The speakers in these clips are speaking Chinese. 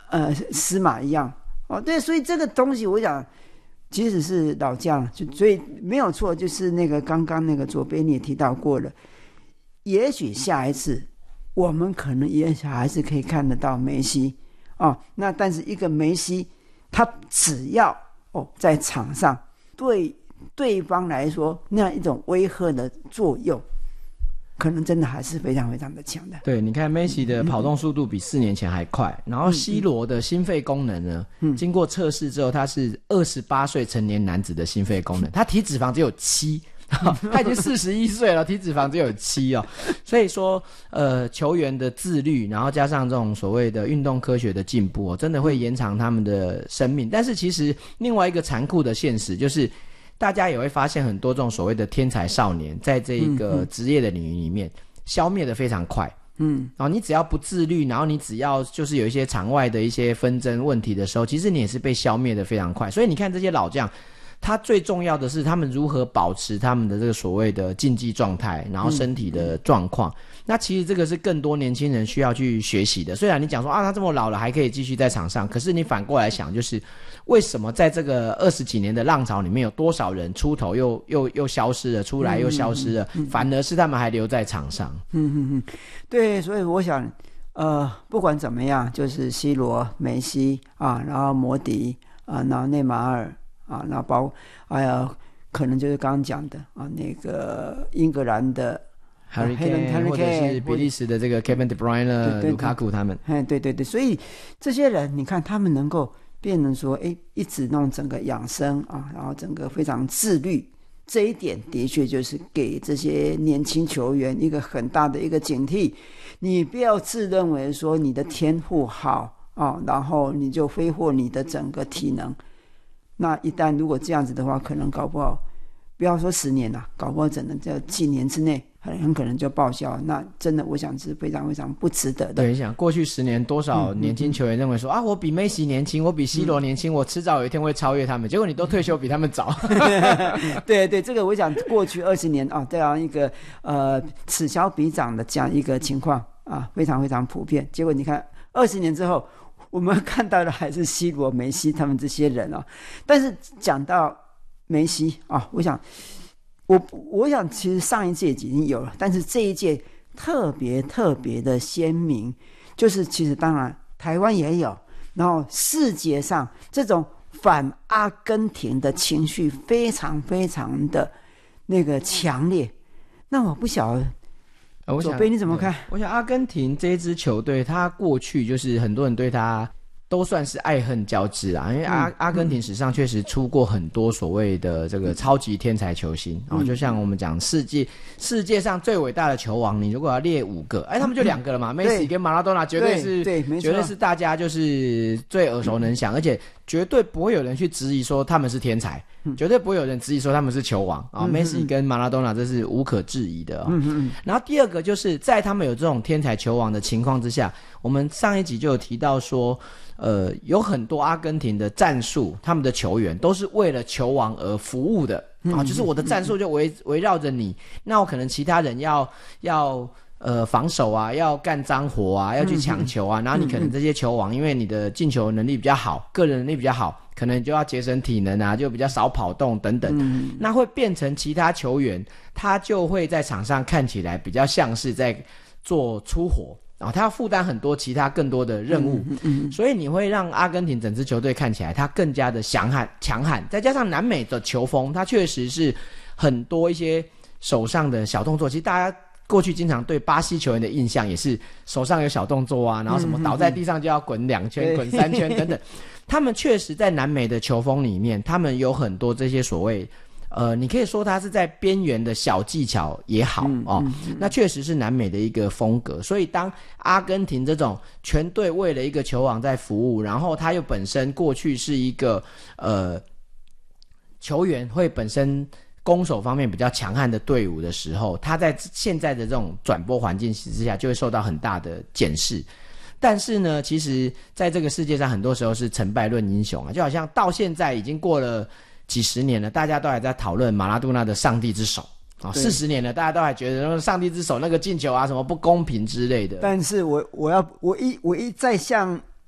司马一样对，所以这个东西我想即使是老将所以没有错，就是那个刚刚那个左边你也提到过了，也许下一次我们可能也还是可以看得到梅西那但是一个梅西他只要在场上对对方来说那样一种威吓的作用，可能真的还是非常非常的强的。 对，你看梅西的跑动速度比4年前还快，然后 C 罗的心肺功能呢，经过测试之后，他是28岁成年男子的心肺功能，他体脂肪只有7。他已经41岁了，体脂肪只有7所以说球员的自律，然后加上这种所谓的运动科学的进步真的会延长他们的生命。但是其实另外一个残酷的现实就是大家也会发现很多这种所谓的天才少年在这一个职业的领域里面消灭的非常快然后你只要不自律，然后你只要就是有一些场外的一些纷争问题的时候，其实你也是被消灭的非常快。所以你看这些老将，他最重要的是他们如何保持他们的这个所谓的竞技状态，然后身体的状况那其实这个是更多年轻人需要去学习的。虽然你讲说他这么老了还可以继续在场上，可是你反过来想，就是为什么在这个20几年的浪潮里面有多少人出头又消失了，出来又消失了反而是他们还留在场上对，所以我想不管怎么样，就是 C 罗、梅西然后摩迪然后内马尔然后包括可能就是刚刚讲的那个英格兰的 Harry Kane 或者是比利时的这个 Kevin De Bruyne、卢卡库他们对，所以这些人你看他们能够变成说一直弄整个养生然后整个非常自律，这一点的确就是给这些年轻球员一个很大的一个警惕。你不要自认为说你的天赋好然后你就挥霍你的整个体能，那一旦如果这样子的话，可能搞不好不要说10年搞不好只能在几年之内很可能就报销，那真的我想是非常非常不值得的。 对，你想过去10年多少年轻球员认为说我比梅西年轻，我比 C 罗年轻，我迟早有一天会超越他们，结果你都退休比他们早对，这个我想过去20年这样一个此消彼长的这样一个情况非常非常普遍。结果你看20年之后我们看到的还是 C 罗、梅西他们这些人但是讲到梅西我想其实上一届已经有了，但是这一届特别的鲜明，就是其实当然台湾也有，然后世界上这种反阿根廷的情绪非常非常的那个强烈。那我不晓得左边你怎么看？ 我想阿根廷这一支球队，他过去就是很多人对他都算是爱恨交织因为阿根廷史上确实出过很多所谓的这个超级天才球星就像我们讲世界上最伟大的球王，你如果要列5个他们就2个了嘛，梅西跟马拉多纳绝对是大家就是最耳熟能详，而且绝对不会有人去质疑说他们是天才绝对不会有人质疑说他们是球王梅西跟马拉多纳这是无可置疑的然后第二个就是在他们有这种天才球王的情况之下，我们上一集就有提到说有很多阿根廷的战术，他们的球员都是为了球王而服务的就是我的战术就围绕着你，那我可能其他人要防守要干脏活要去抢球然后你可能这些球王因为你的进球能力比较好，个人能力比较好，可能就要节省体能就比较少跑动等等那会变成其他球员他就会在场上看起来比较像是在做粗活他要负担很多其他更多的任务所以你会让阿根廷整支球队看起来他更加的强悍，再加上南美的球风，他确实是很多一些手上的小动作，其实大家过去经常对巴西球员的印象也是手上有小动作然后什么倒在地上就要滚2圈滚3圈等等他们确实在南美的球风里面，他们有很多这些所谓你可以说它是在边缘的小技巧也好那确实是南美的一个风格。所以当阿根廷这种全队为了一个球王在服务，然后他又本身过去是一个球员会本身攻守方面比较强悍的队伍的时候，他在现在的这种转播环境之下就会受到很大的检视。但是呢其实在这个世界上很多时候是成败论英雄就好像到现在已经过了几十年了，大家都还在讨论马拉多纳的上帝之手40年了，大家都还觉得上帝之手那个进球什么不公平之类的。 但是我一再向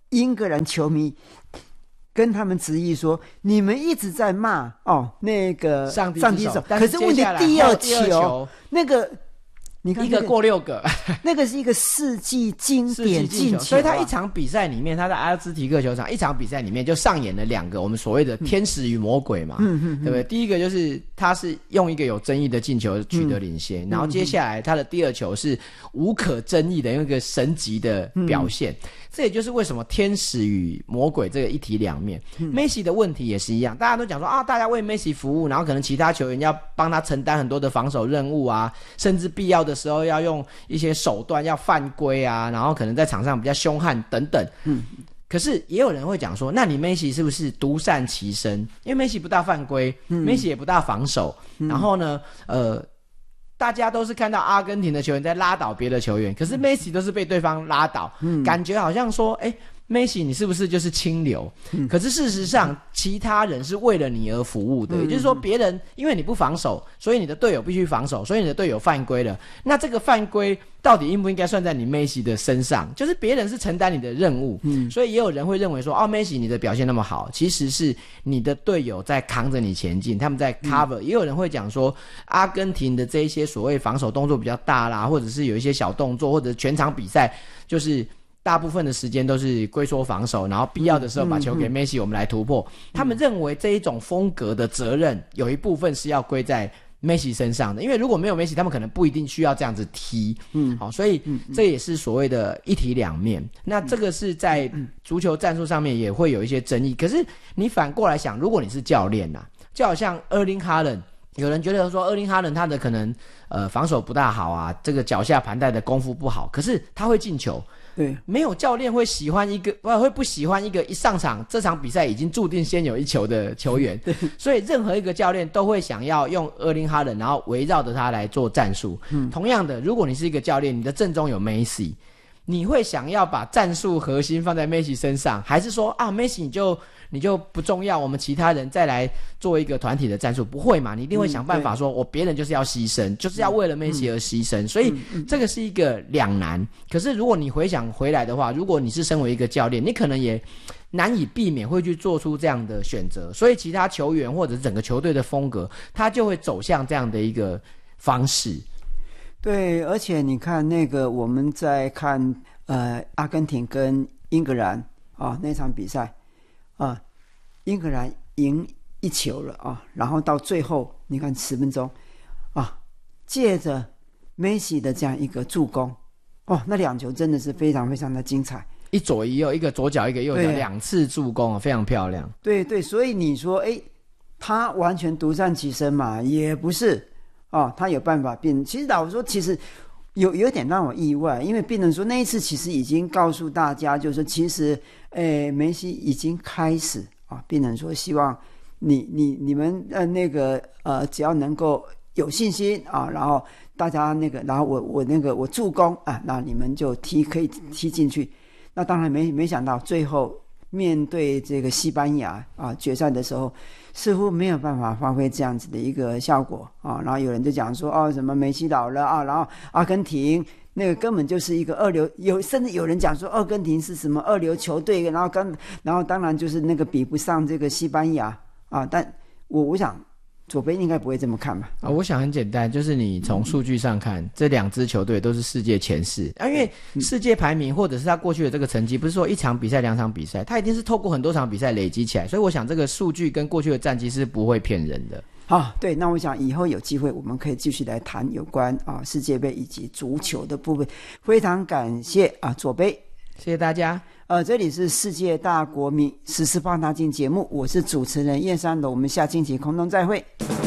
英格兰球迷跟他们质疑说，你们一直在骂那个上帝之手， 可是问题第二球那个。你看、 一个过6个， 那个是一个世纪经典进球， 所以他一场比赛里面，他在阿兹提克球场一场比赛里面就上演了2个我们所谓的天使与魔鬼嘛，对不对？第一个就是他是用一个有争议的进球取得领先，然后接下来他的第2球是无可争议的用一个神级的表现。这也就是为什么天使与魔鬼这个一体两面。梅西的问题也是一样，大家都讲说大家为梅西服务，然后可能其他球员要帮他承担很多的防守任务啊，甚至必要的时候要用一些手段要犯规啊，然后可能在场上比较凶悍等等。可是也有人会讲说，那你梅西是不是独善其身？因为梅西不大犯规，梅西也不大防守，然后呢，大家都是看到阿根廷的球员在拉倒别的球员，可是梅西都是被对方拉倒，感觉好像说，梅西你是不是就是清流？可是事实上，其他人是为了你而服务的，也就是说，别人因为你不防守，所以你的队友必须防守，所以你的队友犯规了。那这个犯规到底应不应该算在你梅西的身上？就是别人是承担你的任务，所以也有人会认为说，梅西你的表现那么好，其实是你的队友在扛着你前进，他们在 cover。也有人会讲说，阿根廷的这一些所谓防守动作比较大啦，或者是有一些小动作，或者全场比赛就是大部分的时间都是龟缩防守，然后必要的时候把球给梅西，我们来突破。他们认为这一种风格的责任有一部分是要归在梅西身上的，因为如果没有梅西，他们可能不一定需要这样子踢。所以这也是所谓的一体两面。那这个是在足球战术上面也会有一些争议。可是你反过来想，如果你是教练就好像Erling Haaland，有人觉得说Erling Haaland他的可能防守不大好啊，这个脚下盘带的功夫不好，可是他会进球。 对， 没有教练会喜欢一个，会不喜欢一个一上场这场比赛已经注定先有1球的球员。所以任何一个教练都会想要用Erling Haaland，然后围绕着他来做战术。同样的，如果你是一个教练，你的阵中有梅西，你会想要把战术核心放在梅西身上，还是说梅西你就不重要，我们其他人再来做一个团体的战术？不会嘛，你一定会想办法说，我别人就是要牺牲，就是要为了梅西而牺牲。所以这个是一个两难。可是如果你回想回来的话，如果你是身为一个教练，你可能也难以避免会去做出这样的选择，所以其他球员或者整个球队的风格，他就会走向这样的一个方式。 对，而且你看那个我们在看阿根廷跟英格兰那场比赛英格兰赢1球了然后到最后你看10分钟借着梅西的这样一个助攻那2球真的是非常非常的精彩， 一左一右，一个左脚一个右脚，2次助攻非常漂亮。 对对，所以你说他完全独善其身嘛？也不是他有办法变。其实老实说，其实有点让我意外，因为变成说那一次其实已经告诉大家，就是说其实梅西已经开始变成说希望你们只要能够有信心然后大家然后我助攻那你们就可以踢进去。那当然没想到最后面对这个西班牙决赛的时候，似乎没有办法发挥这样子的一个效果然后有人就讲说什么梅西老了然后阿根廷那个根本就是一个二流，甚至有人讲说阿根廷是什么2流球队，然后当然就是那个比不上这个西班牙但我想左边应该不会这么看吧？ 我想很简单，就是你从数据上看，这2支球队都是世界前4因为世界排名或者是他过去的这个成绩，不是说1场比赛2场比赛，他一定是透过很多场比赛累积起来，所以我想这个数据跟过去的战绩是不会骗人的。 对，那我想以后有机会我们可以继续来谈有关世界杯以及足球的部分。非常感谢左杯， 谢谢大家。 这里是世界大国民时事放大镜节目，我是主持人燕山龙，我们下星期空中再会。